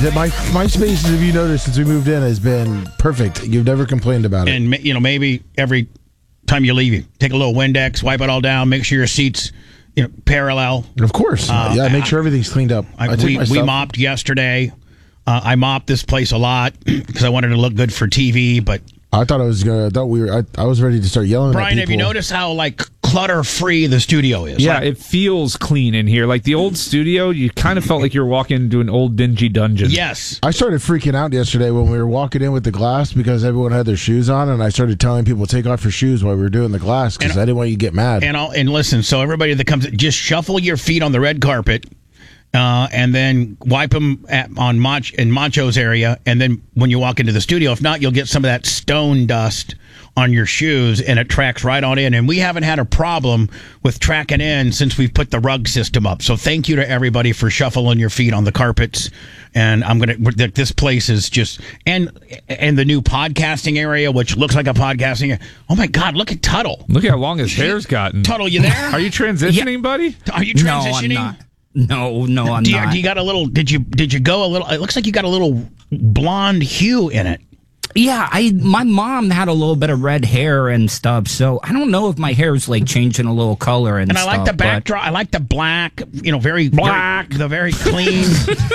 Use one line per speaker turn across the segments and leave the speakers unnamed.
My space, if you noticed, since we moved in, has been perfect. You've never complained about it.
And, maybe every time you leave, you take a little Windex, wipe it all down, make sure your seats, parallel.
Of course. Make sure everything's cleaned up.
We mopped yesterday. I mopped this place a lot because I wanted to look good for TV, but
I thought I was I was ready to start yelling
Brian,
at people.
have you noticed how clutter-free the studio is?
Yeah, it feels clean in here. Like the old studio, you kind of felt like you were walking into an old dingy dungeon.
Yes.
I started freaking out yesterday when we were walking in with the glass because everyone had their shoes on, and I started telling people take off your shoes while we were doing the glass because I didn't want you to get mad.
And listen, so everybody that comes, just shuffle your feet on the red carpet. And then wipe them in Macho's area, and then when you walk into the studio, if not, you'll get some of that stone dust on your shoes, and it tracks right on in. And we haven't had a problem with tracking in since we've put the rug system up. So thank you to everybody for shuffling your feet on the carpets. And this place is just, and the new podcasting area, which looks like a podcasting area. Oh my God, look at Tuttle.
Look how long his hair's gotten.
Tuttle, you there?
Are you transitioning, buddy?
Are you transitioning?
No, I'm not. No, I'm not.
Do you got a little? Did you go a little? It looks like you got a little blonde hue in it.
Yeah, my mom had a little bit of red hair and stuff, so I don't know if my hair's changing a little color and stuff.
I like the backdrop. I like the black. Very black. The very clean.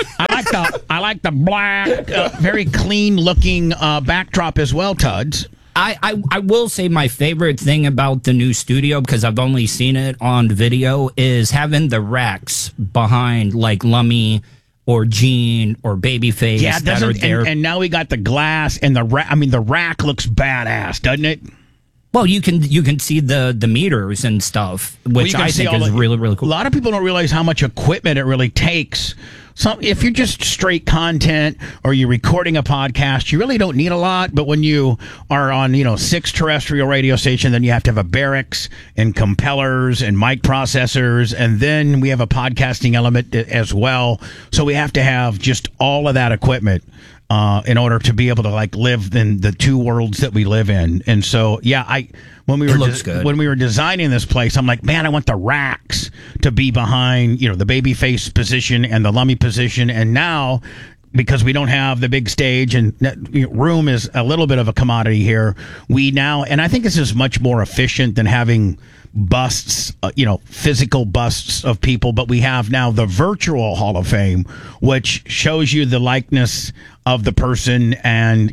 I like the black. Very clean looking backdrop as well, Tuds.
I will say my favorite thing about the new studio, because I've only seen it on video, is having the racks behind Lummy or Gene or Babyface that are there.
And now we got the glass and the rack. I mean, the rack looks badass, doesn't it?
Well, you can see the meters and stuff, which I think is really, really cool.
A lot of people don't realize how much equipment it really takes. If you're just straight content or you're recording a podcast, you really don't need a lot. But when you are on, 6 terrestrial radio stations, then you have to have a barracks and compellers and mic processors. And then we have a podcasting element as well. So we have to have just all of that equipment in order to be able to live in the two worlds that we live in. And so, when we were designing this place, I'm like, man, I want the racks to be behind, the Babyface position and the Lummy position. And now, because we don't have the big stage and room is a little bit of a commodity here, and I think this is much more efficient than having busts, physical busts of people, but we have now the virtual Hall of Fame, which shows you the likeness of the person and,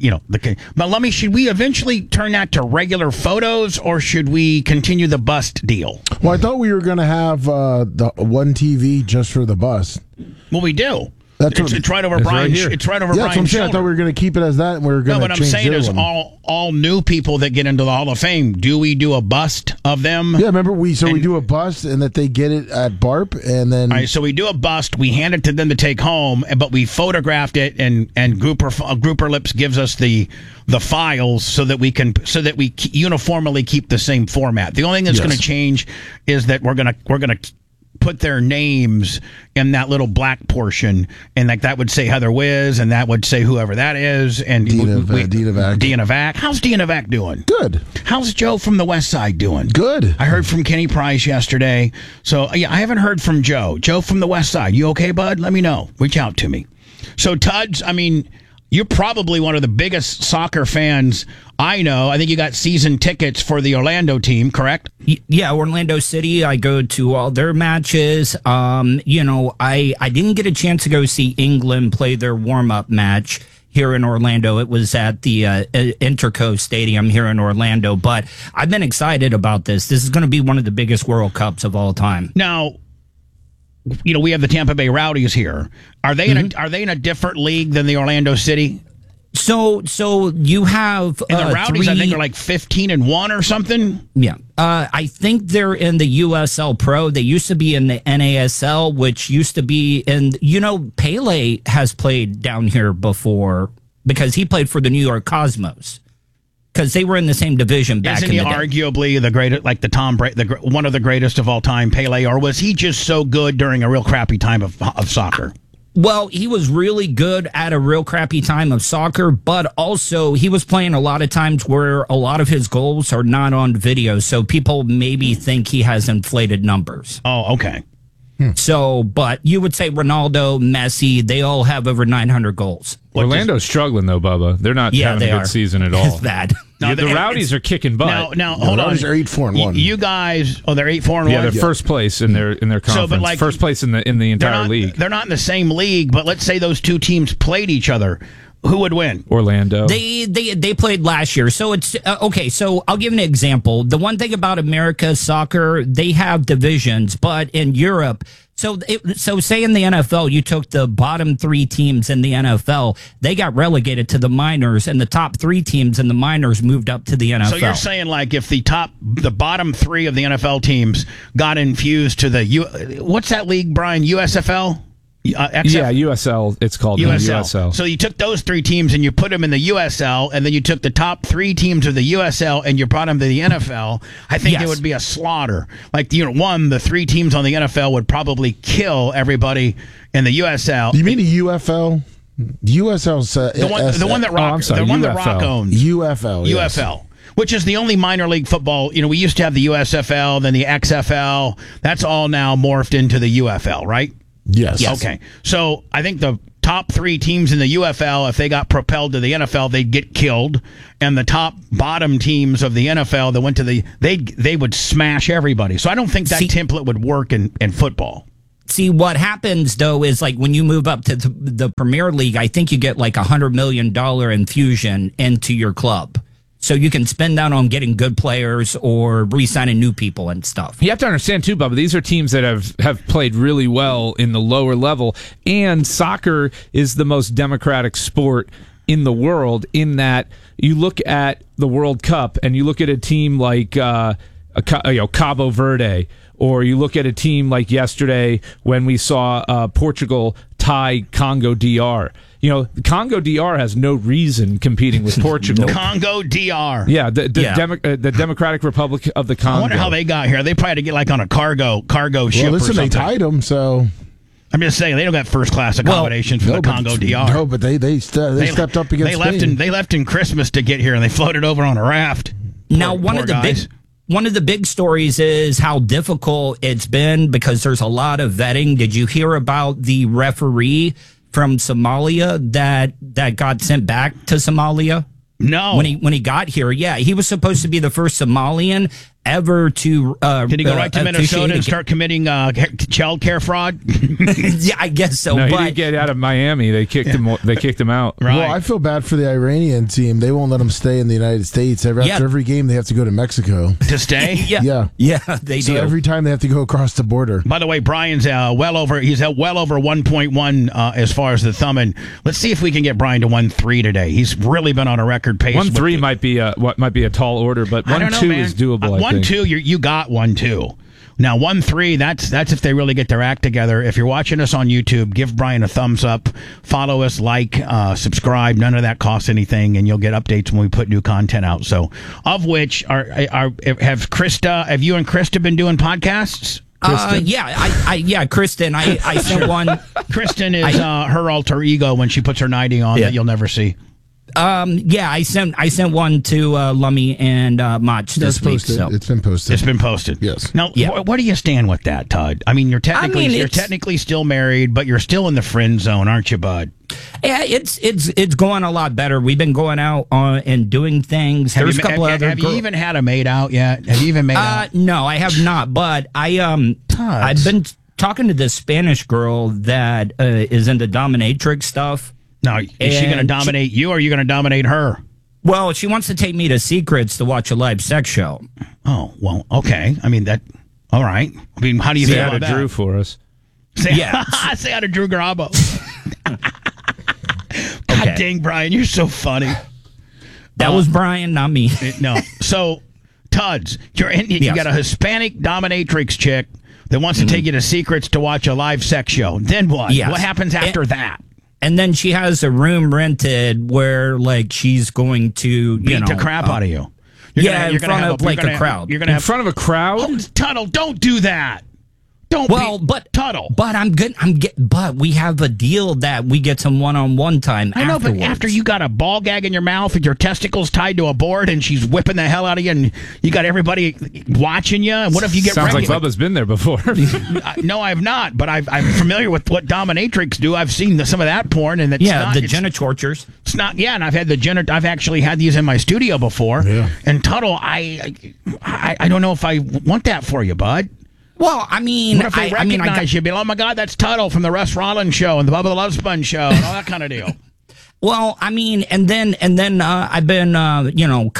but should we eventually turn that to regular photos or should we continue the bust deal?
Well, I thought we were going to have the one TV just for the bust.
Well, we do. It's right over
Brian's.
It's right over
Brian's.
Brian's shoulder.
I thought we were going to keep it as that, and we were going to change.
What I'm saying is, all new people that get into the Hall of Fame, do we do a bust of them?
Yeah, remember we do a bust, and that they get it at BARP, and then.
All right, so we do a bust, we hand it to them to take home, but we photographed it, and Grouper Lips gives us the files so that we uniformly keep the same format. The only thing that's going to change is that we're gonna put their names in that little black portion, and that would say Heather Wiz, and that would say whoever that is, and
Dina Vac.
How's Dina Vac doing?
Good.
How's Joe from the West Side doing?
Good.
I heard from Kenny Price yesterday, so I haven't heard from Joe. Joe from the West Side, you okay, bud? Let me know. Reach out to me. So Tuds, you're probably one of the biggest soccer fans I know. I think you got season tickets for the Orlando team, correct?
Yeah, Orlando City. I go to all their matches. I didn't get a chance to go see England play their warm-up match here in Orlando. It was at the Interco Stadium here in Orlando. But I've been excited about this. This is going to be one of the biggest World Cups of all time.
Now, we have the Tampa Bay Rowdies here. Are they in a different league than the Orlando City?
So you have
and the Rowdies, I think, are 15-1 or something.
Yeah, I think they're in the USL Pro. They used to be in the NASL, which used to be in. Pele has played down here before because he played for the New York Cosmos. Because they were in the same division back in the day.
Isn't he arguably the greatest, the Tom Brady, one of the greatest of all time, Pele, or was he just so good during a real crappy time of soccer?
Well, he was really good at a real crappy time of soccer, but also he was playing a lot of times where a lot of his goals are not on video, so people maybe think he has inflated numbers.
Oh, okay.
So, but you would say Ronaldo, Messi, they all have over 900 goals.
Orlando's struggling though, Bubba. They're not having a good season at all.
It's bad.
No, the Rowdies are kicking butt.
Now hold on.
Rowdies are 8-4-1.
You guys, they're 8-4-1.
Yeah, they're first place in their conference.
but like,
first place in the entire league.
They're not in the same league, but let's say those two teams played each other. Who would win?
Orlando.
They played last year, so it's okay. So I'll give an example. The one thing about America's soccer, they have divisions, but in Europe, so say in the NFL, you took the bottom 3 teams in the NFL, they got relegated to the minors, and the top 3 teams in the minors moved up to the NFL.
So you're saying like if the bottom 3 of the NFL teams got infused to the what's that league, Brian? USFL.
Yeah, USL. It's called USL.
So you took those 3 teams and you put them in the USL, and then you took the top 3 teams of the USL and you brought them to the NFL. I think it would be a slaughter. Like the 3 teams on the NFL would probably kill everybody in the USL.
You mean the UFL? USL's
the one that Rock, the one that Rock owns.
UFL. Yes.
UFL. Which is the only minor league football. We used to have the USFL, then the XFL. That's all now morphed into the UFL, right?
Yes.
Okay. So I think the top 3 teams in the UFL, if they got propelled to the NFL, they'd get killed. And the bottom teams of the NFL that went to they would smash everybody. So I don't think that template would work in football.
See, what happens, though, is like when you move up to the Premier League, I think you get like $100 million infusion into your club. So you can spend that on getting good players or re-signing new people and stuff.
You have to understand, too, Bubba, these are teams that have played really well in the lower level. And soccer is the most democratic sport in the world in that you look at the World Cup and you look at a team like Cabo Verde, or you look at a team like yesterday when we saw Portugal tie Congo DR. Congo DR has no reason competing with Portugal.
Congo DR.
Yeah, the Democratic Republic of the Congo.
I wonder how they got here. They probably had to get like on a cargo ship
well, listen,
or something.
they tied them, so...
I'm just saying, they don't got first-class accommodations for the Congo DR.
No, but they stepped up against Spain.
They left in Christmas to get here, and they floated over on a raft.
Now, one of the big stories is how difficult it's been because there's a lot of vetting. Did you hear about the referee from Somalia that got sent back to Somalia?
No.
When he got here, yeah, he was supposed to be the first Somalian ever to.
Did he go right to Minnesota and start committing child care fraud?
Yeah, I guess so.
No, he didn't get out of Miami. They kicked him. They kicked him out.
Right.
Well, I feel bad for the Iranian team. They won't let them stay in the United States. After every game, they have to go to Mexico
To stay?
Yeah, they do.
So every time they have to go across the border.
By the way, Brian's well over 1.1 as far as the thumb. And let's see if we can get Brian to 1.3 today. He's really been on a record pace.
1.3 might be a tall order, but 1.2 is doable.
1.2, you got 1.2. Now 1.3, that's if they really get their act together. If you're watching us on YouTube, give Brian a thumbs up, follow us, subscribe. None of that costs anything, and you'll get updates when we put new content out. So, of which have you and Krista been doing podcasts?
Kristen, I sent one.
Kristen is her alter ego when she puts her nightie on that you'll never see.
I sent one to Lummy and Mach this week. So.
It's been posted.
It's been posted.
Yes.
Now, what do you stand with that, Todd? I mean, you're technically still married, but you're still in the friend zone, aren't you, bud?
Yeah, it's going a lot better. We've been going out and doing things. There's a couple other.
Have you even had a maid out yet? Have you even made out?
No, I have not. But I've been talking to this Spanish girl that is into dominatrix stuff.
Now, is she going to dominate you, or are you going to dominate her?
Well, she wants to take me to Secrets to watch a live sex show.
Oh, well, okay. I mean, all right. I mean, how do you feel about that?
Say hi to Drew for us.
Say hi to Drew Garabo. God dang, Brian, you're so funny.
That was Brian, not me.
No. So, Tuds, you got a Hispanic dominatrix chick that wants to take you to Secrets to watch a live sex show. Then what?
Yes.
What happens after that?
And then she has a room rented where, she's going to,
beat the crap out of you.
In front of a crowd.
In front of a crowd?
Oh, Tuttle, don't do that.
but
Tuttle.
But but we have a deal that we get some one-on-one time.
I know,
afterwards.
but after you got a ball gag in your mouth with your testicles tied to a board and she's whipping the hell out of you and you got everybody watching you, and what if you get
Sounds
pregnant?
like Bubba's been there before.
No, I have not, but I'm familiar with what dominatrix do. I've seen some of that porn, and it's not,
the genitortures.
It's not, and I've had I've actually had these in my studio before.
Yeah.
And Tuttle, I don't know if I want that for you, bud.
Well, I mean,
What if they recognize you? Be like, oh my God, that's Tuttle from the Russ Rollins show and the Bubba the Love Sponge show and all that kind of deal.
Well, I mean, and then I've been, I've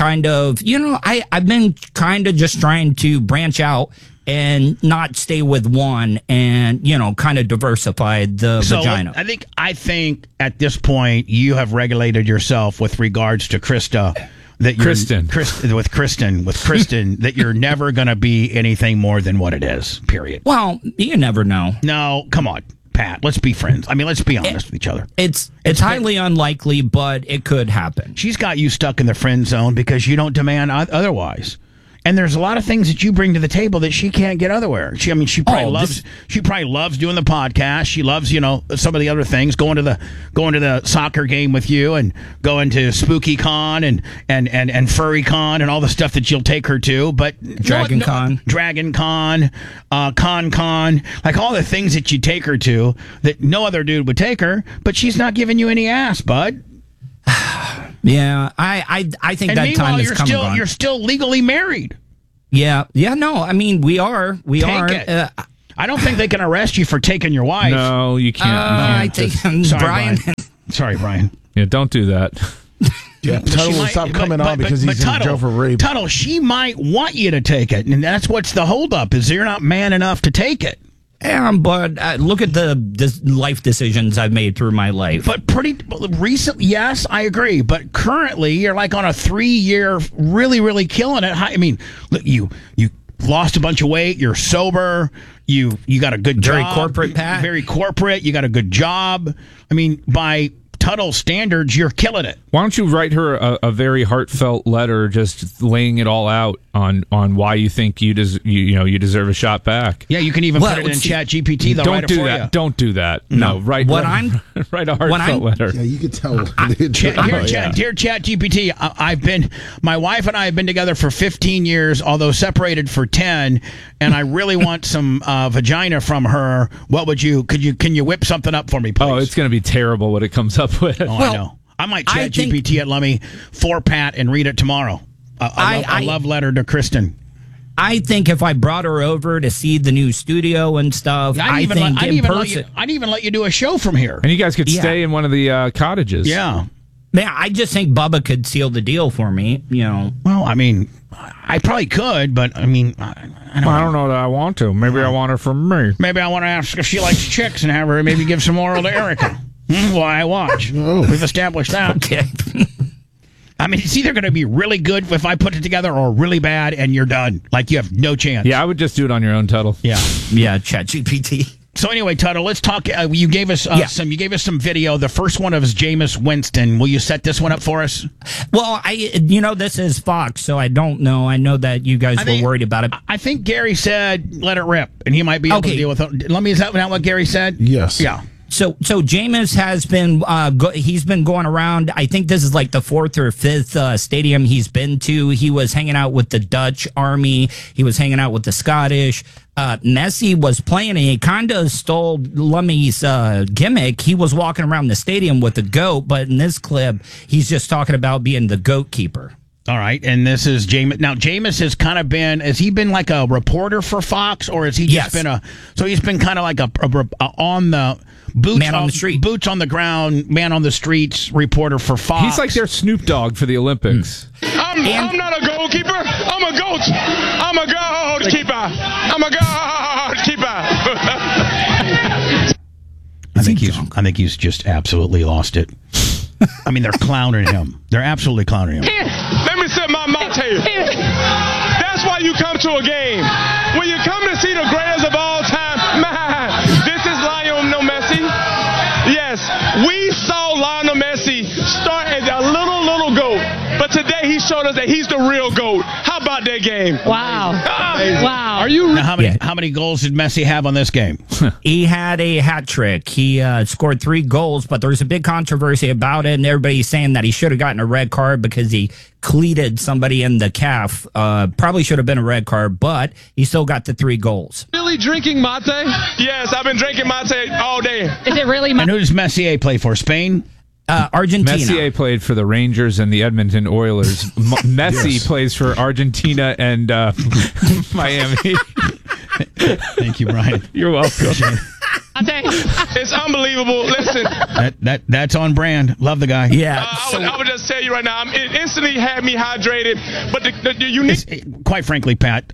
been kind of just trying to branch out and not stay with one and, kind of diversify the vagina.
I think at this point you have regulated yourself with regards to Krista. That you're,
Kristen,
that you're never going to be anything more than what it is, period.
Well, you never know.
No, come on, Pat. Let's be friends. I mean, let's be honest with each other.
It's highly unlikely, but it could happen.
She's got you stuck in the friend zone because you don't demand otherwise. And there's a lot of things that you bring to the table that she can't get otherwhere. She probably loves doing the podcast. She loves, some of the other things, going to the soccer game with you and going to Spooky Con and Furry Con and all the stuff that you'll take her to. But
Dragon Con,
Con, like all the things that you take her to that no other dude would take her. But she's not giving you any ass, bud.
Yeah, I think and that time is coming.
You're still legally married.
Yeah. No, I mean we are.
I don't think they can arrest you for taking your wife.
No, you can't.
I think Brian.
Sorry, Brian.
Yeah, don't do that.
Yeah, Tuttle will stop coming on because he's in jail for rape.
Tuttle, she might want you to take it, and that's what's the holdup is you're not man enough to take it.
But look at the life decisions I've made through my life.
But pretty recent, yes, I agree. But currently, you're like on a 3-year, really, really killing it. I mean, look, you lost a bunch of weight. You're sober. You got a good job.
Very corporate, Pat.
Very corporate. You got a good job. I mean, by Tuttle standards, you're killing it.
Why don't you write her a very heartfelt letter, just laying it all out on why you think you deserve a shot back?
Yeah, you can even put it in Chat GPT.
Don't do that. Don't do that. No, write a heartfelt letter.
Yeah, you could tell.
Dear Chat GPT, my wife and I have been together for 15 years, although separated for 10, and I really want some vagina from her. What would can you whip something up for me, please?
Oh, it's going to be terrible what it comes up with.
Oh, I know. I might Chat GPT it, let me for Pat and read it tomorrow. A love letter to Kristen.
I think if I brought her over to see the new studio and stuff, I'd
even let you do a show from here.
And you guys could stay in one of the cottages.
Yeah.
Man, I just think Bubba could seal the deal for me, Well,
I mean, I probably could, but I mean, I
don't know that I want to. Maybe I want her for me.
Maybe I want to ask if she likes chicks and have her maybe give some oral to Erica. Why I watch. We've established that.
Okay.
I mean, it's either going to be really good if I put it together or really bad and you're done. Like you have no chance.
Yeah, I would just do it on your own, Tuttle.
Yeah.
Yeah, Chat GPT.
So anyway, Tuttle, let's talk. You gave us some video. The first one is Jameis Winston. Will you set this one up for us?
Well, this is Fox, so I don't know. I know that you guys were worried about it.
I think Gary said let it rip, and he might be able to deal with it. Is that not what Gary said?
Yes.
Yeah.
So Jameis has been he's been going around. I think this is like the 4th or 5th stadium he's been to. He was hanging out with the Dutch army. He was hanging out with the Scottish. Messi was playing, and he kind of stole Lummy's gimmick. He was walking around the stadium with the goat, but in this clip, he's just talking about being the goat keeper.
All right, and this is Jameis. Now, Jameis has kind of been, has he been like a reporter for Fox, or has he just been he's been kind of like a on the boots
man on the street,
boots on the ground, man on the streets reporter for Fox.
He's like their Snoop Dogg for the Olympics.
I'm not a goalkeeper. I'm a goat. I'm a goalkeeper. I'm a goalkeeper.
I think he's just absolutely lost it. I mean, they're clowning him. They're absolutely clowning him.
Let me set my mouth to you. That's why you come to a game. When you come to see the greatest of all time, man, this is Lionel Messi. Yes, we saw Lionel Messi start as a little goat, but today he showed us that he's the real GOAT. How about day game.
Wow. Wow.
Are you?
Now, how many goals did Messi have on this game?
He had a hat trick. He scored 3 goals, but there's a big controversy about it, and everybody's saying that he should have gotten a red card because he cleated somebody in the calf. Probably should have been a red card, but he still got the 3 goals.
Really drinking mate? Yes, I've been drinking mate all day.
Is it really?
And who does Messier play for? Spain?
Argentina.
Messier played for the Rangers and the Edmonton Oilers. Messi plays for Argentina and Miami.
Thank you, Brian.
You're welcome.
It's unbelievable. Listen,
That's on brand. Love the guy.
Yeah.
I would just tell you right now, it instantly had me hydrated. But the unique,
Quite frankly, Pat,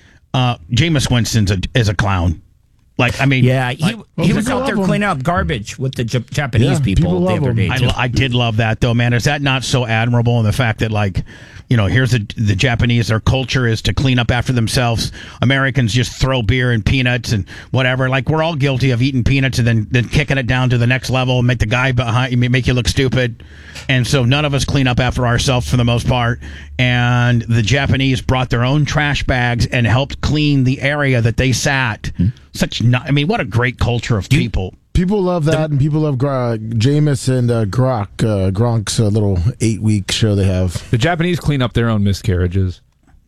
Jameis Winston is a clown. Like, I mean,
Yeah, he was out there cleaning up garbage with the Japanese people the other day.
I did love that, though, man. Is that not so admirable in the fact that, like, you know, here's the Japanese, their culture is to clean up after themselves. Americans just throw beer and peanuts and whatever. Like, we're all guilty of eating peanuts and then kicking it down to the next level and make the guy behind you, make you look stupid. And so none of us clean up after ourselves for the most part. And the Japanese brought their own trash bags and helped clean the area that they sat. I mean, what a great culture of people.
People love that, and people love Jameis and Gronk's little 8-week show they have.
The Japanese clean up their own miscarriages.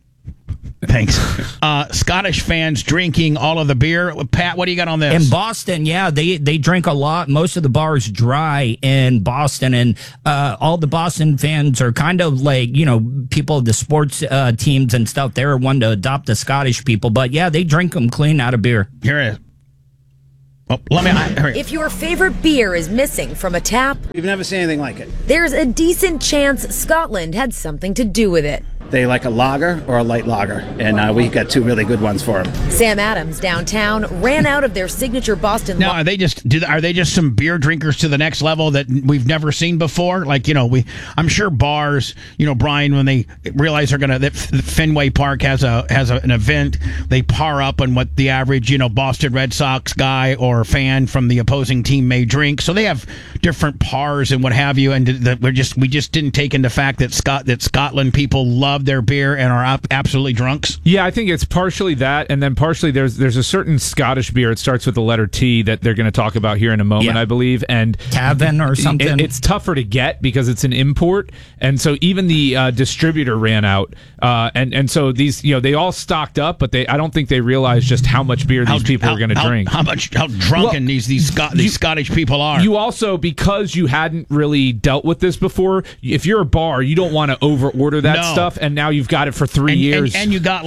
Thanks. Scottish fans drinking all of the beer. Pat, what do you got on this?
In Boston, yeah, they drink a lot. Most of the bars dry in Boston, and all the Boston fans are kind of like, you know, people, the sports teams and stuff. They're one to adopt the Scottish people, but yeah, they drink them clean out of beer.
Here it is. Oh,
if your favorite beer is missing from a tap,
We've never seen anything like it.
there's a decent chance Scotland had something to do with it.
They like a lager or a light lager, and we got 2 really good ones for them.
Sam Adams downtown ran out of their signature Boston
Now, are they just some beer drinkers to the next level that we've never seen before? Like, you know, I'm sure bars, you know, Brian, when they realize that Fenway Park has an event, they par up on what the average, you know, Boston Red Sox guy or fan from the opposing team may drink. So they have different pars and what have you, and we just didn't take into fact that Scotland people love their beer and are absolutely drunks.
Yeah, I think it's partially that, and then partially there's a certain Scottish beer. It starts with the letter T that they're going to talk about here in a moment, I believe. And
Tavern or something.
It's tougher to get because it's an import, and so even the distributor ran out. And so these, you know, they all stocked up, but I don't think they realized just how much beer these people are going to drink.
How drunken these Scottish people are.
You also, because you hadn't really dealt with this before, if you're a bar, you don't want to over order that stuff, and now you've got it for 3 years.
And you got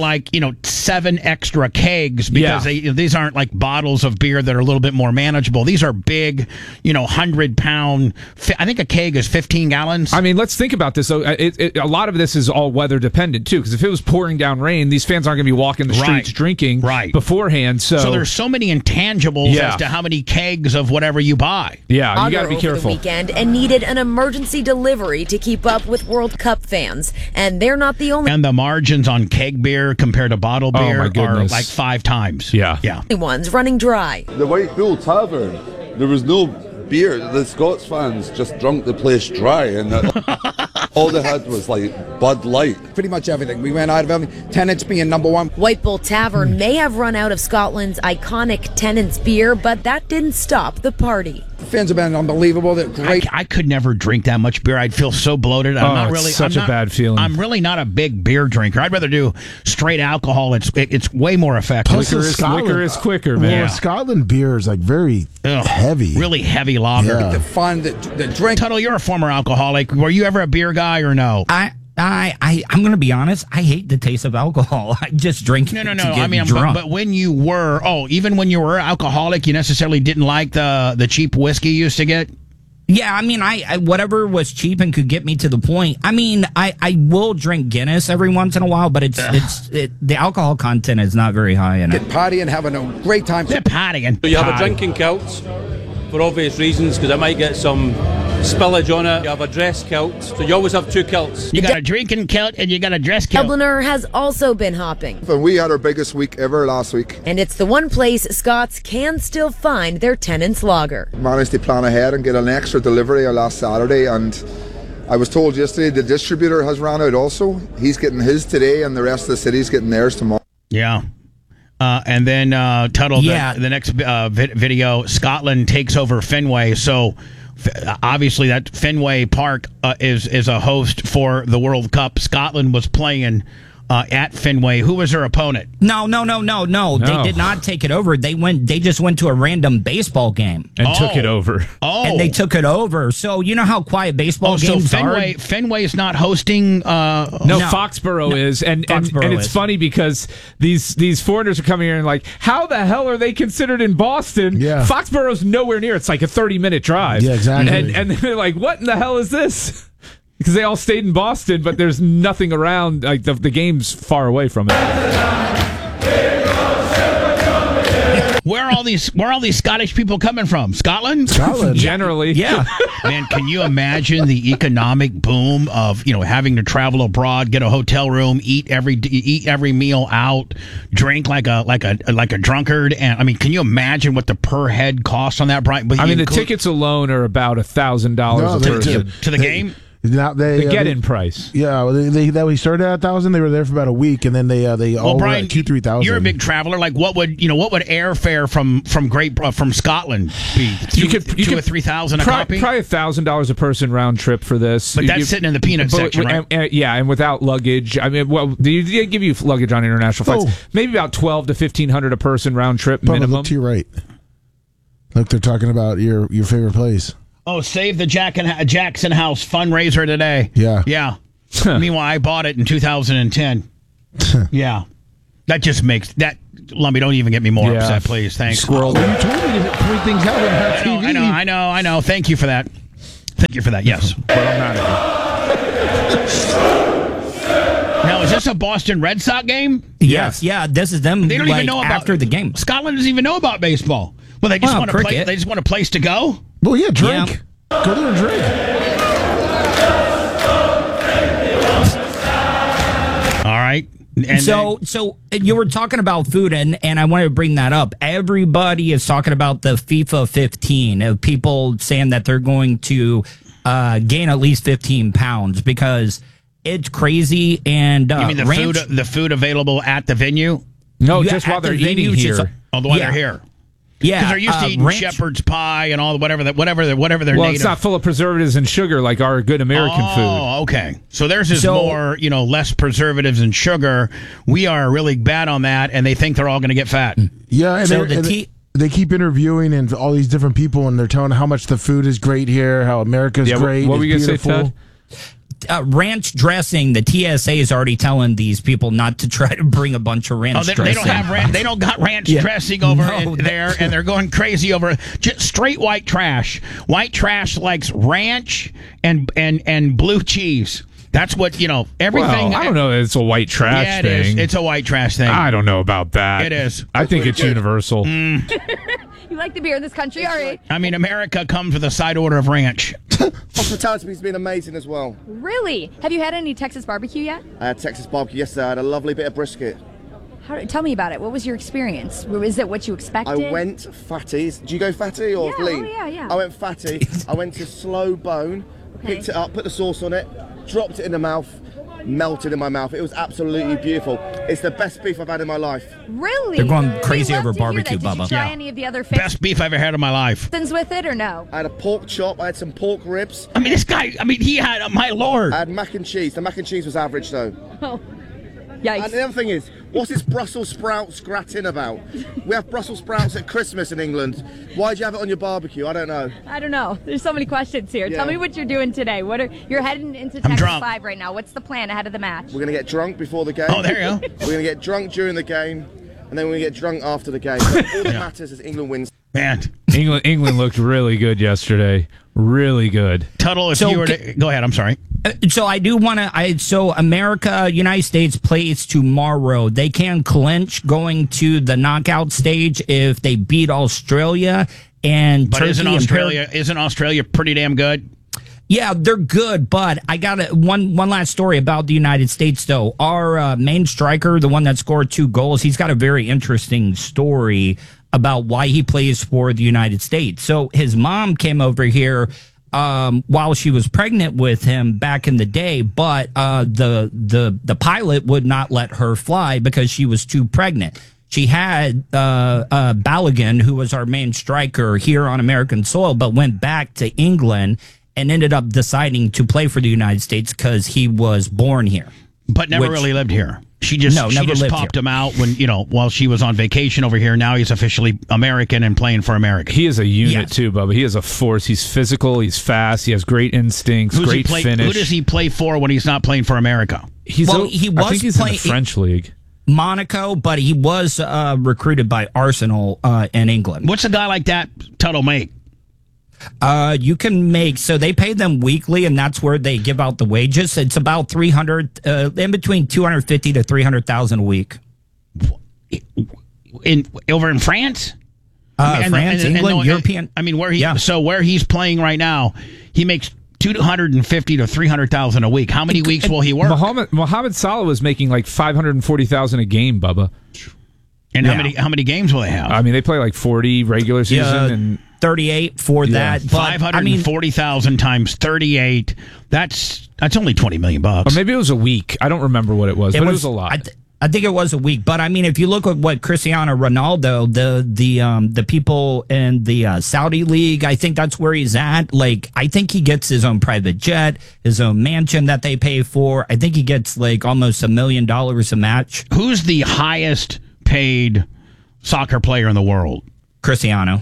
7 extra kegs because these aren't like bottles of beer that are a little bit more manageable. These are big, 100-pound. I think a keg is 15 gallons.
I mean, let's think about this. So a lot of this is all weather dependent too, because if it was pouring down rain, these fans aren't going to be walking the streets drinking beforehand. So
there's so many intangibles as to how many kegs of whatever you buy.
Yeah, you got to be careful.
The weekend and needed an emergency delivery to keep up with World Cup fans, and they're not the only.
And the margins on keg beer compared to bottle beer are like 5 times.
Yeah.
Ones running dry.
The White Bull Tavern, there was no beer. The Scots fans just drunk the place dry, and all they had was Bud Light.
Pretty much everything. We ran out of everything. Tennent's being number 1.
White Bull Tavern may have run out of Scotland's iconic Tennent's beer, but that didn't stop the party.
The fans have been unbelievable. They're great.
I could never drink that much beer. I'd feel so bloated.
It's a bad feeling.
I'm really not a big beer drinker. I'd rather do straight alcohol. It's way more effective.
Liquor is quicker, man.
Well, Scotland beer is very heavy.
Really heavy lager.
Yeah.
The fun, the drink.
Tuttle, you're a former alcoholic. Were you ever a beer guy or no?
I'm going to be honest. I hate the taste of alcohol. I just drink
No.
to get drunk.
But when you were, even when you were alcoholic, you necessarily didn't like the cheap whiskey you used to get?
Yeah, I mean, I whatever was cheap and could get me to the point. I mean, I will drink Guinness every once in a while, but the alcohol content is not very high in it.
Get partying, having a great time.
They're partying.
So you have a drinking kilt for obvious reasons, because I might get some spillage on it. You have a dress kilt, so you always have 2 kilts.
You got a drinking kilt and you got a dress kilt.
Dubliner has also been hopping.
And we had our biggest week ever last week.
And it's the one place Scots can still find their Tennent's lager.
Managed to plan ahead and get an extra delivery last Saturday, and
I was told yesterday the distributor has ran out also. He's getting his today, and the rest of the city's getting theirs tomorrow.
Yeah. And then Tuttle, the next video, Scotland takes over Fenway. So obviously that Fenway Park is a host for the World Cup. Scotland was playing at Fenway. Who was their opponent?
No. They did not take it over. They just went to a random baseball game
and took it over.
And they took it over. So you know how quiet baseball games are.
Fenway is not hosting.
No, Foxborough is, and it's funny because these foreigners are coming here and like, how the hell are they considered in Boston?
Yeah,
Foxborough's nowhere near. It's like a 30-minute drive.
Yeah, exactly.
And they're like, what in the hell is this? Because they all stayed in Boston, but there's nothing around. Like the game's far away from it.
Where are all these Scottish people coming from? Scotland?
Generally,
yeah.
Man, can you imagine the economic boom of having to travel abroad, get a hotel room, eat every meal out, drink like a drunkard, and I mean, can you imagine what the per head cost on that? Brian,
I mean, the tickets alone are about $1,000 a person
to the game.
Now
the get-in price.
Yeah, we started at 1,000. They were there for about a week, and then they all
Brian,
were at 2,000-3,000.
You're a big traveler. Like, what would airfare from Scotland be?
You could
$2,000 or $3,000 a copy.
Probably $1,000 a person round trip for this.
But that's sitting in the peanut section, right?
And without luggage. I mean, well, they give you luggage on international flights. Maybe about $1,200 to $1,500 a person round trip minimum.
Look to your right. Look, they're talking about your favorite place.
Oh, Save the Jackson House fundraiser today.
Yeah.
Meanwhile, I bought it in 2010. Yeah. That just makes that. Lumby, don't even get me more upset, please. Thanks.
Squirrel. You told me to point things out on TV.
I know. Thank you for that. Yes.
But I'm not.
Now, is this a Boston Red Sox game?
Yes. Yeah, this is them.
They don't even know about
after the game.
Scotland doesn't even know about baseball. Well, they just want to play. They just want a place to go.
Well, yeah, drink. Yeah. Go there and drink.
All right.
And so you were talking about food, and I wanted to bring that up. Everybody is talking about the FIFA 15 of people saying that they're going to gain at least 15 pounds because it's crazy. And
you mean the food available at the venue?
No, just while they're eating here.
While they're here.
Yeah,
because they're used to eating shepherd's pie and all whatever their
Well,
native.
It's not full of preservatives and sugar like our good American food.
Oh, okay. So theirs is more, less preservatives and sugar. We are really bad on that, and they think they're all going to get fat.
Yeah, and they keep interviewing and all these different people, and they're telling how much the food is great here, how America's great.
What were you going to say, Ted?
Ranch dressing, the TSA is already telling these people not to try to bring a bunch of ranch dressing.
They don't have they don't got ranch dressing over there, and they're going crazy over just straight white trash. White trash likes ranch and blue cheese. That's what, everything.
Well, I don't know. It's a white trash thing.
It is. It's a white trash thing.
I don't know about that.
It is.
I think it's universal.
You like the beer in this country, all right?
I mean, America comes with a side order of ranch.
Hospitality has been amazing as well.
Really? Have you had any Texas barbecue yet?
I had Texas barbecue yesterday. I had a lovely bit of brisket.
Tell me about it. What was your experience? Is it what you expected?
I went fatty. Do you go fatty or lean?
Oh, yeah.
I went fatty. I went to slow bone, picked it up, put the sauce on it, dropped it in the mouth, melted in my mouth. It was absolutely beautiful. It's the best beef I've had in my life.
Really?
They're going crazy over barbecue,
Bubba. Did you try any of the other fish?
Best beef I've ever had in my life.
With it or no?
I had a pork chop. I had some pork ribs.
I mean, this guy, he had, my lord.
I had mac and cheese. The mac and cheese was average, though.
Oh, yikes.
And the other thing is, what's this Brussels sprouts gratin about? We have Brussels sprouts at Christmas in England. Why'd you have it on your barbecue? I don't know.
There's so many questions here. Yeah. Tell me what you're doing today. You're heading into Texas 5 right now. What's the plan ahead of the match?
We're going to get drunk before the game.
Oh, there you go.
We're going to get drunk during the game, and then we're going to get drunk after the game. But all that matters is England wins.
Man,
England looked really good yesterday. Really good.
Tuttle, if you were to go ahead, I'm sorry.
So I do want to. So America, United States plays tomorrow. They can clinch going to the knockout stage if they beat Australia and.
But
Turkey
isn't Australia pretty damn good?
Yeah, they're good, but I got one last story about the United States, though. Our main striker, the one that scored 2 goals, he's got a very interesting story about why he plays for the United States. So his mom came over here while she was pregnant with him back in the day, but the pilot would not let her fly because she was too pregnant. She had Balogun, who was our main striker here on American soil, but went back to England and ended up deciding to play for the United States because he was born here.
But never really lived here. She just popped him out when, while she was on vacation over here. Now he's officially American and playing for America.
He is a unit too, Bubba. He is a force. He's physical. He's fast. He has great instincts, great finish.
Who does he play for when he's not playing for America?
I think he's in the French league.
Monaco, but he was recruited by Arsenal in England.
What's a guy like that Tuttle make?
You can make, so they pay them weekly, and that's where they give out the wages. It's about 300, in between 250 to 300,000 a week.
Over in France?
France, England, European.
I mean, where he's playing right now, he makes 250 to 300,000 a week. How many weeks will he work?
Mohamed Salah was making like 540,000 a game, Bubba.
And how many games will they have?
I mean, they play like 40 regular season and
38 for that.
540,000 times 38. That's only $20 million.
Or maybe it was a week. I don't remember what it was, but it was a lot.
I think it was a week, but I mean, if you look at what Cristiano Ronaldo, the people in the Saudi league, I think that's where he's at. Like, I think he gets his own private jet, his own mansion that they pay for. I think he gets like almost $1 million a match.
Who's the highest paid soccer player in the world?
Cristiano.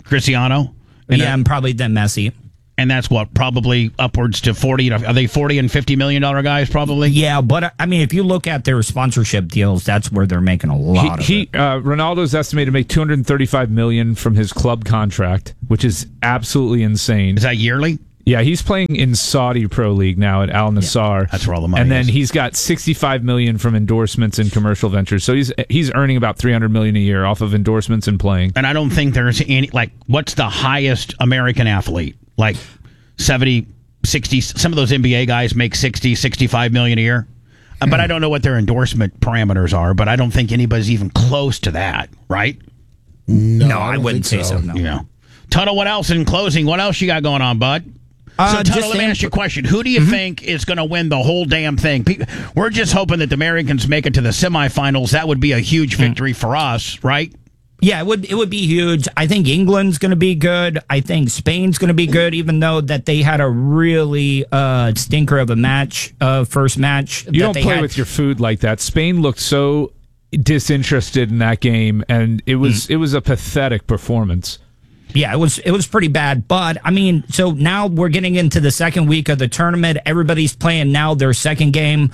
And
probably then Messi.
And that's what, probably upwards to 40. Are they $40 and $50 million guys, probably?
Yeah, but I mean, if you look at their sponsorship deals, that's where they're making a lot of it.
Ronaldo's estimated to make $235 million from his club contract, which is absolutely insane.
Is that yearly?
Yeah, he's playing in Saudi Pro League now at Al Nassr.
Yeah, that's where all the money
and then
is.
He's got $65 million from endorsements and commercial ventures. So he's earning about $300 million a year off of endorsements and playing.
And I don't think there's any, like, what's the highest American athlete? Like 70, 60, some of those NBA guys make 60, 65 million a year. But I don't know what their endorsement parameters are, but I don't think anybody's even close to that, right?
No, I wouldn't say so. No.
Tuttle, what else in closing? What else you got going on, bud? So, Tuttle, let me ask you a question. Who do you think is going to win the whole damn thing? We're just hoping that the Americans make it to the semifinals. That would be a huge victory for us, right?
Yeah, it would be huge. I think England's going to be good. I think Spain's going to be good, even though that they had a really stinker of a match, first match.
You don't play with your food like that. Spain looked so disinterested in that game, and it was a pathetic performance.
Yeah, it was pretty bad. But I mean, so now we're getting into the second week of the tournament. Everybody's playing now their second game.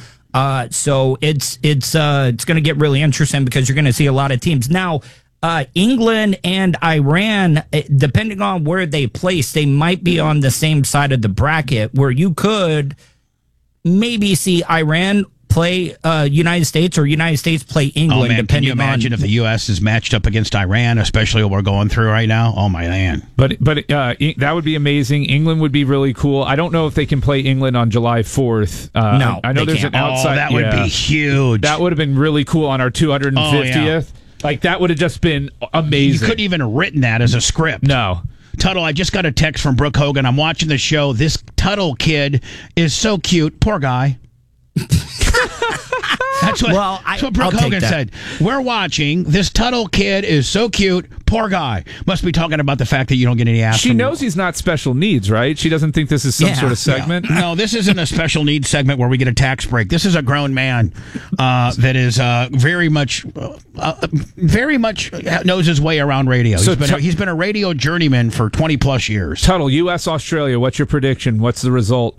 So it's going to get really interesting because you're going to see a lot of teams now. England and Iran, depending on where they place, they might be on the same side of the bracket where you could maybe see Iran play United States or United States play England.
Oh, man, can you imagine if the U.S. is matched up against Iran, especially what we're going through right now? Oh, my man.
But that would be amazing. England would be really cool. I don't know if they can play England on July 4th.
No,
I know there's an outside.
That would be huge.
That would have been really cool on our 250th.
Oh, yeah.
Like, that would have just been amazing.
You couldn't even have written that as a script.
No.
Tuttle, I just got a text from Brooke Hogan. I'm watching the show. This Tuttle kid is so cute. Poor guy. That's what Brooke Hogan said. We're watching. This Tuttle kid is so cute. Poor guy. Must be talking about the fact that you don't get any ass.
She knows he's not special needs, right? She doesn't think this is some sort of segment.
Yeah. No, this isn't a special needs segment where we get a tax break. This is a grown man that is very much knows his way around radio. So he's been a radio journeyman for 20 plus years.
Tuttle, U.S. Australia. What's your prediction? What's the result?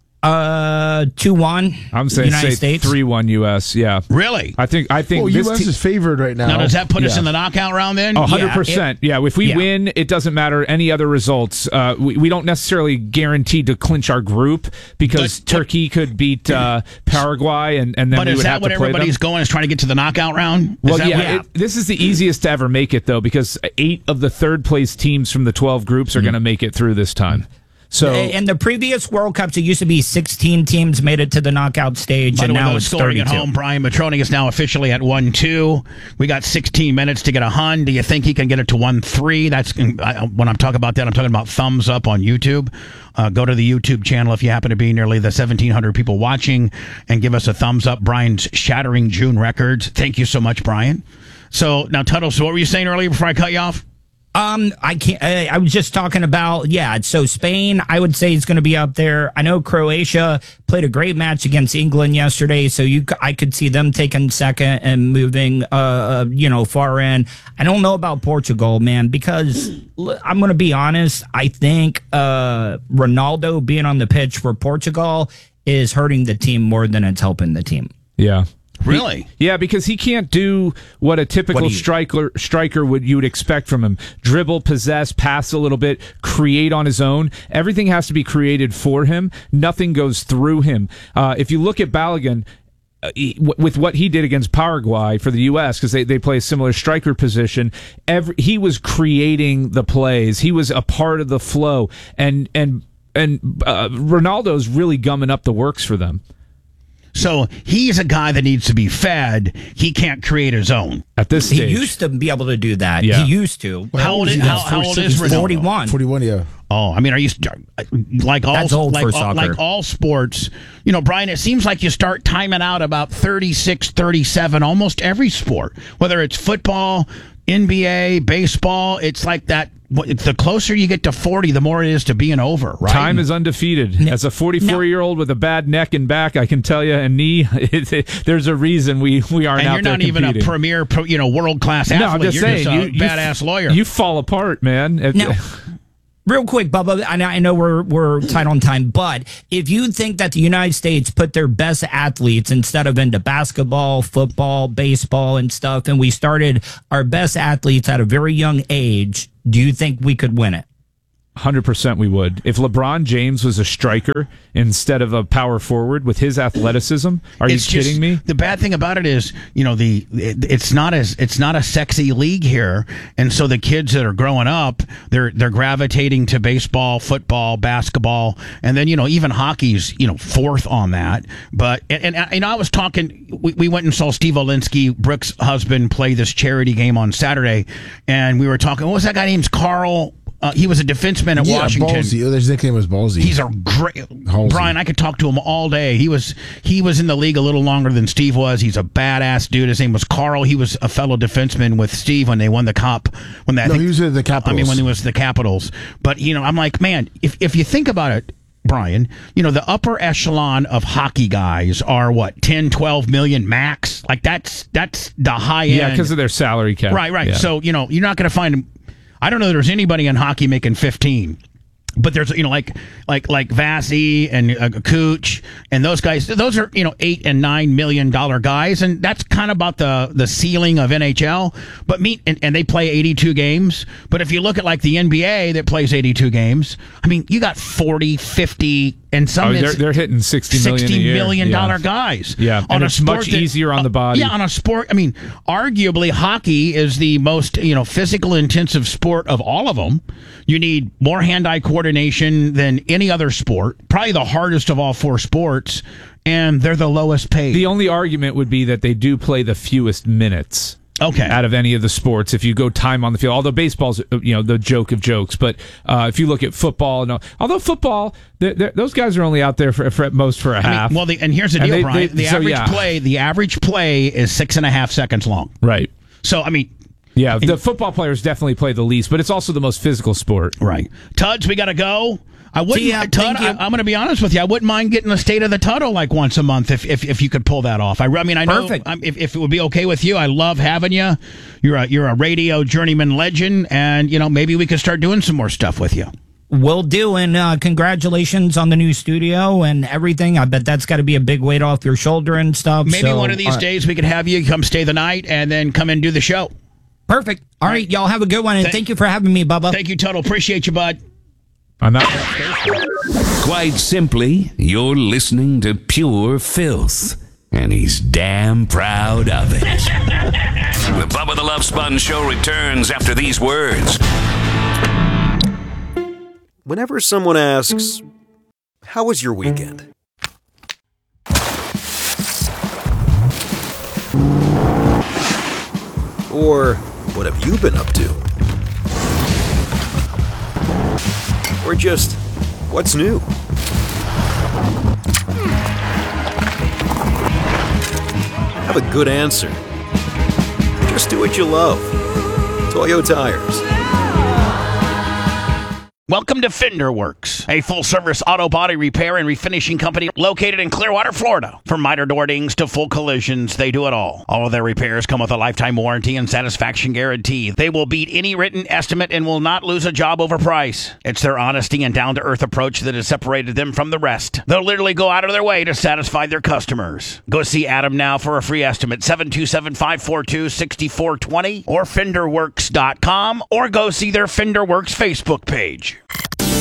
2-1.
I'm saying
United States.
3-1 U.S. Yeah,
really.
I think.
Well, U.S. is favored right now.
Now, does that put us in the knockout round then?
100%. Yeah, if we win, it doesn't matter any other results. We don't necessarily guarantee to clinch our group because Turkey could beat Paraguay, and then we would have to play them. But is that what
everybody's going? Is trying to get to the knockout round?
Well, this is the easiest to ever make it though, because 8 of the third place teams from the 12 groups are going to make it through this time. So,
in the previous World Cups, it used to be 16 teams made it to the knockout stage,
By
and
the way,
now
those
it's
scoring
32.
at home, Brian Matroni is now officially at 1-2. We got 16 minutes to get a hun. Do you think he can get it to 1-3? That's when I'm talking about that, I'm talking about thumbs up on YouTube. Go to the YouTube channel if you happen to be nearly the 1,700 people watching and give us a thumbs up. Brian's shattering June records. Thank you so much, Brian. So now, Tuttle, so what were you saying earlier before I cut you off?
I can't. I was just talking about So Spain, I would say, is going to be up there. I know Croatia played a great match against England yesterday, so I could see them taking second and moving, far in. I don't know about Portugal, man, because I'm going to be honest. I think Ronaldo being on the pitch for Portugal is hurting the team more than it's helping the team.
Yeah.
Really?
Yeah, because he can't do what a typical striker would expect from him. Dribble, possess, pass a little bit, create on his own. Everything has to be created for him. Nothing goes through him. If you look at Balogun, with what he did against Paraguay for the U.S., because they play a similar striker position, he was creating the plays. He was a part of the flow. And Ronaldo's really gumming up the works for them.
So he's a guy that needs to be fed. He can't create his own.
At this stage.
He used to be able to do that.
Yeah.
He used to.
How old is Ronaldo?
41.
41, yeah.
Oh, I mean, are you like all
That's old for soccer.
Like all sports? Brian, it seems like you start timing out about 36, 37, almost every sport. Whether it's football, NBA, baseball, it's like that. The closer you get to 40, the more it is to being over, right?
Time is undefeated. As a 44-year-old with a bad neck and back, I can tell you, and knee, there's a reason we aren't
and
out there
you're not even a premier, world-class athlete.
No, I'm just saying,
you're just a badass lawyer.
You fall apart, man.
Now, real quick, Bubba, I know we're tight on time, but if you think that the United States put their best athletes instead of into basketball, football, baseball, and stuff, and we started our best athletes at a very young age, do you think we could win it?
100% we would. If LeBron James was a striker instead of a power forward with his athleticism, are you kidding me?
The bad thing about it is, it's not a sexy league here, and so the kids that are growing up, they're gravitating to baseball, football, basketball, and then even hockey's fourth on that. But and I was talking. We went and saw Steve Olinsky, Brooks' husband, play this charity game on Saturday, and we were talking. What was that guy named? Carl. He was a defenseman at Washington.
Ballsy. His nickname was Ballsy.
He's a great Brian. I could talk to him all day. He was in the league a little longer than Steve was. He's a badass dude. His name was Carl. He was a fellow defenseman with Steve when they won the cup. He
was at the Capitals.
I mean, when he was the Capitals. But I'm like, man, if you think about it, Brian, the upper echelon of hockey guys are what, 10, 12 million max? Like that's the high end.
Yeah, because of their salary cap.
Right.
Yeah.
So you're not going to find. I don't know that there's anybody in hockey making 15, but there's like Vasi and Cooch and those guys. Those are $8 and $9 million guys, and that's kind of about the ceiling of NHL. But and they play 82 games. But if you look at like the NBA that plays 82 games, I mean, you got 40, 50, and some
they're hitting $60 million
guys.
Yeah, and it's much easier on the body.
Yeah, on a sport. I mean, arguably hockey is the most physical intensive sport of all of them. You need more hand-eye coordination than any other sport. Probably the hardest of all four sports, and they're the lowest paid.
The only argument would be that they do play the fewest minutes.
Okay.
Out of any of the sports, if you go time on the field, although baseball's the joke of jokes, but if you look at football, although football, those guys are only out there for at most for a half.
And here's the deal, Brian. The average play is 6.5 seconds long.
Right.
So I mean.
Yeah, the football players definitely play the least, but it's also the most physical sport.
Right. Tuds, we got to go. I wouldn't. I'm going to be honest with you. I wouldn't mind getting the state of the Tuttle like once a month if you could pull that off. I mean, I know if it would be okay with you. I love having you. You're a radio journeyman legend, and maybe we could start doing some more stuff with you.
Will do, and congratulations on the new studio and everything. I bet that's got to be a big weight off your shoulder and stuff.
Maybe one of these days we could have you come stay the night and then come and do the show.
Perfect. All right, y'all have a good one, and thank you for having me, Bubba.
Thank you, Tuttle. Appreciate you, bud.
I'm not.
Quite simply, you're listening to pure filth, and he's damn proud of it. The Bubba the Love Sponge Show returns after these words.
Whenever someone asks, "How was your weekend?" Or, "What have you been up to?" Or just, "What's new?" Have a good answer. Just do what you love. Toyo Tires.
Welcome to Fender Works, a full-service auto body repair and refinishing company located in Clearwater, Florida. From minor door dings to full collisions, they do it all. All of their repairs come with a lifetime warranty and satisfaction guarantee. They will beat any written estimate and will not lose a job over price. It's their honesty and down-to-earth approach that has separated them from the rest. They'll literally go out of their way to satisfy their customers. Go see Adam now for a free estimate, 727-542-6420 or FenderWorks.com, or go see their Fender Works Facebook page.